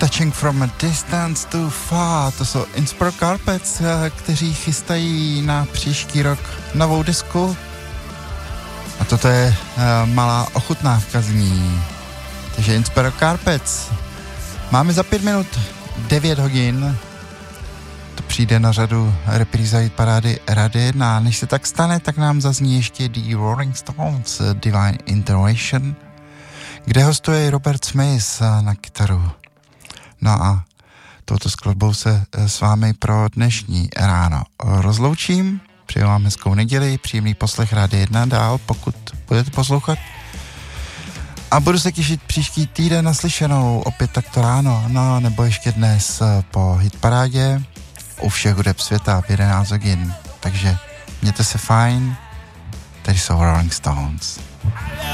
Touching from a Distance Too Far, to jsou Inspire Carpets, kteří chystají na příští rok novou disku. A toto je malá ochutnávka z ní. Takže Inspire Carpets. Máme za 5 minut 9 hodin. To přijde na řadu repríza Hit parády Rady 1. Než se tak stane, tak nám zazní ještě The Rolling Stones Divine Intervention, kde hostuje Robert Smith na kytaru. No a touto skladbou se s vámi pro dnešní ráno rozloučím. Přeju vám hezkou neděli, příjemný poslech Rády 1 dál, pokud budete poslouchat. A budu se těšit příští týden naslyšenou, opět takto ráno, no nebo ještě dnes po hitparádě u všech hudeb světa v 11 hodin. Takže mějte se fajn, tady jsou Rolling Stones.